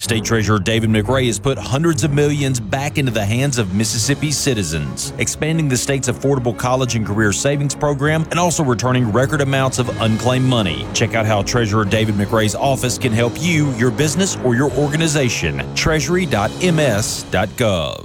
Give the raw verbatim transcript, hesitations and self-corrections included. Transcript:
State Treasurer David McRae has put hundreds of millions back into the hands of Mississippi citizens, expanding the state's affordable college and career savings program and also returning record amounts of unclaimed money. Check out how Treasurer David McRae's office can help you, your business, or your organization. treasury dot m s dot gov.